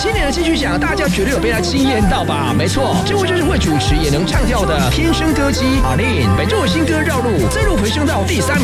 今年的金曲奖，大家绝对有被他惊艳到吧？没错，这位就是会主持也能唱跳的天生歌姬阿令。本周的新歌《绕路》，再入回升到第3名。